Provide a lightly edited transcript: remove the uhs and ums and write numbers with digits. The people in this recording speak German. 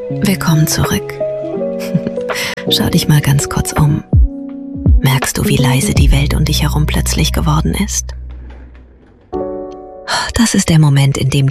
Willkommen zurück. Schau dich mal ganz kurz um. Merkst du, wie leise die Welt um dich herum plötzlich geworden ist? Das ist der Moment, in dem